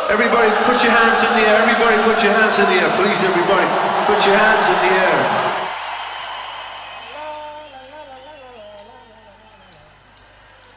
Everybody put your hands in the air, everybody put your hands in the air, please everybody. Put your hands